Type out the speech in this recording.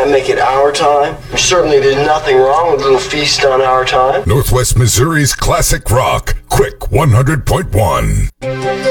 that make it our time? Certainly there's nothing wrong with a little feast on our time. Northwest Missouri's classic rock, Quick 100.1.